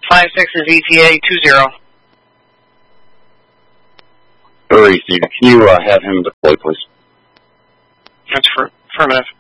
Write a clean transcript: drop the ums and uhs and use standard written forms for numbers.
56 is ETA 20. Hurry, Steve. Can you have him deploy, please? That's affirmative.